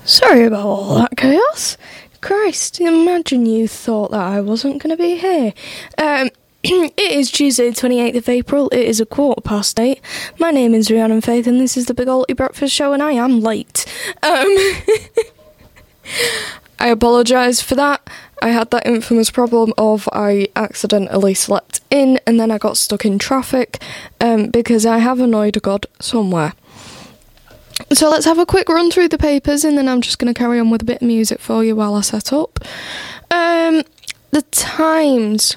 Sorry about all that chaos. Christ, imagine you thought that I wasn't going to be here. It is Tuesday, 28th of April. It is 8:15. My name is Rhiannon Faith, and this is the Big Alty Breakfast Show, and I am late. I apologise for that. I had that infamous problem of I accidentally slept in, and then I got stuck in traffic, because I have annoyed a god somewhere. So let's have a quick run through the papers, and then I'm just going to carry on with a bit of music for you while I set up. The Times.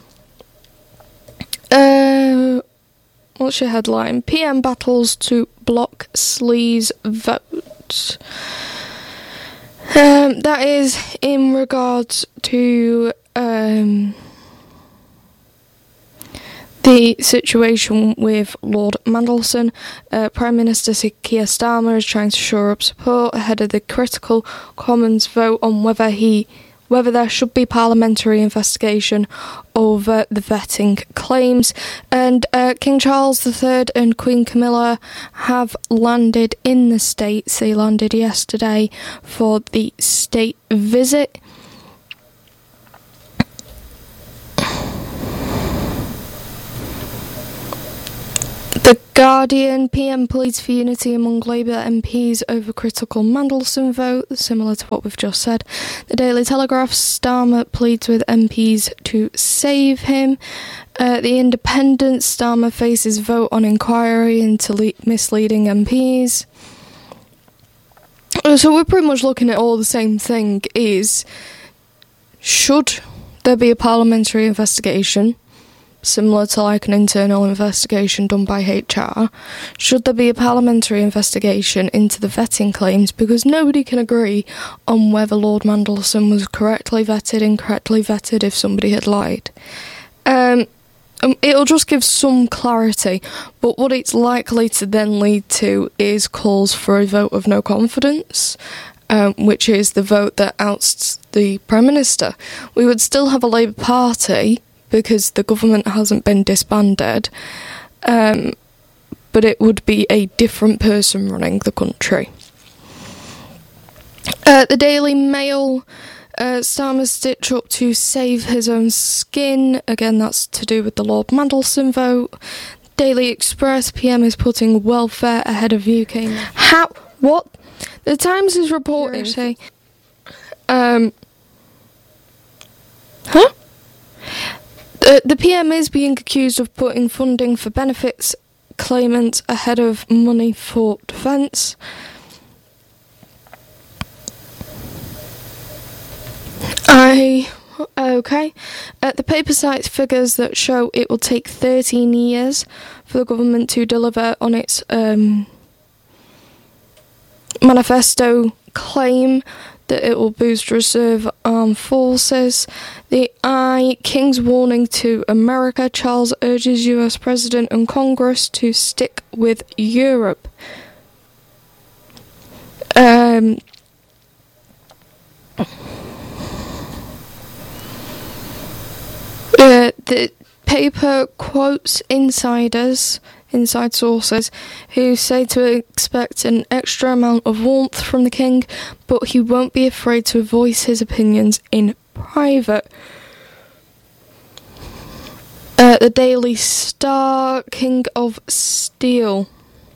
What's your headline? PM battles to block Slee's vote. That is in regards to the situation with Lord Mandelson. Prime Minister Keir Starmer is trying to shore up support ahead of the critical Commons vote on whether there should be parliamentary investigation over the vetting claims. And King Charles III and Queen Camilla have landed in the States. They landed yesterday for the state visit. The Guardian, PM pleads for unity among Labour MPs over critical Mandelson vote, similar to what we've just said. The Daily Telegraph, Starmer pleads with MPs to save him. The Independent, Starmer faces vote on inquiry into misleading MPs. So we're pretty much looking at all the same thing, is should there be a parliamentary investigation? Similar to like an internal investigation done by HR, should there be a parliamentary investigation into the vetting claims, because nobody can agree on whether Lord Mandelson was correctly vetted, incorrectly vetted, if somebody had lied. It'll just give some clarity, but what it's likely to then lead to is calls for a vote of no confidence, which is the vote that ousts the Prime Minister. We would still have a Labour Party, because the government hasn't been disbanded, but it would be a different person running the country. The Daily Mail, Starmer stitch up to save his own skin. Again, that's to do with the Lord Mandelson vote. Daily Express, PM is putting welfare ahead of UK. How? What? The Times is reporting. Huh? The PM is being accused of putting funding for benefits claimants ahead of money for defence. Okay. The paper cites figures that show it will take 13 years for the government to deliver on its manifesto claim that it will boost reserve armed forces. The King's warning to America. Charles urges US President and Congress to stick with Europe. The paper quotes inside sources, who say to expect an extra amount of warmth from the king, but he won't be afraid to voice his opinions in private. The Daily Star, King of Steel.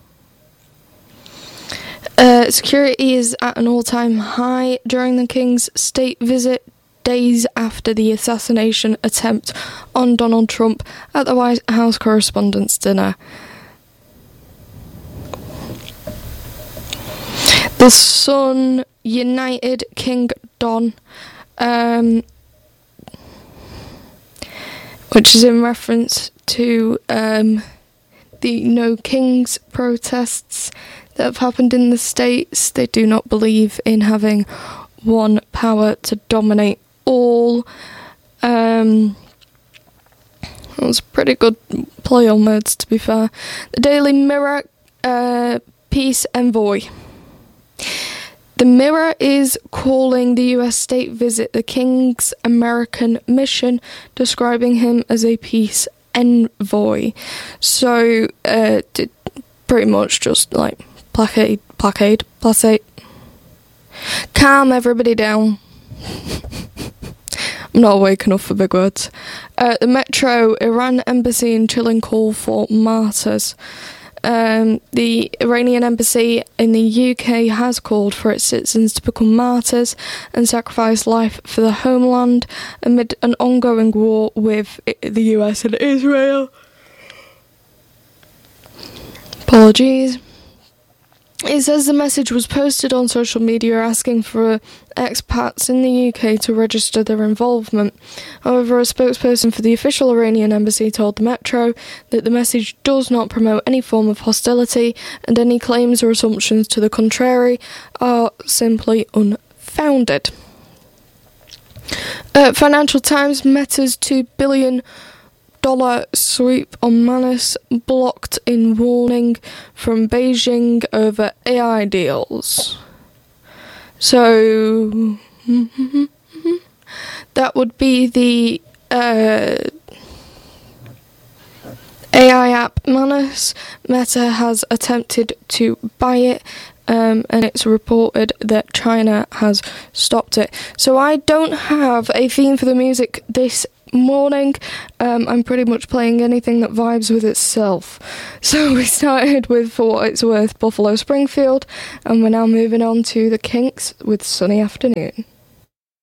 Security is at an all-time high during the king's state visit, days after the assassination attempt on Donald Trump at the White House Correspondents' Dinner. The Sun, United Kingdom, which is in reference to the No Kings protests that have happened in the States. They do not believe in having one power to dominate all. That was a pretty good play on words, to be fair. The Daily Mirror, Peace Envoy. The Mirror is calling the US state visit the King's American mission, describing him as a peace envoy. So, pretty much just like placate. Calm everybody down. I'm not awake enough for big words. The Metro, Iran embassy in chilling call for martyrs. The Iranian embassy in the UK has called for its citizens to become martyrs and sacrifice life for the homeland amid an ongoing war with the US and Israel. Apologies. It says the message was posted on social media asking for expats in the UK to register their involvement. However, a spokesperson for the official Iranian embassy told the Metro that the message does not promote any form of hostility and any claims or assumptions to the contrary are simply unfounded. Financial Times, Meta's $2 billion sweep on Manus blocked in warning from Beijing over AI deals. So that would be the AI app Manus. Meta has attempted to buy it, and it's reported that China has stopped it. So I don't have a theme for the music this morning. I'm pretty much playing anything that vibes with itself. So we started with, for what it's worth, Buffalo Springfield, and we're now moving on to the Kinks with Sunny Afternoon.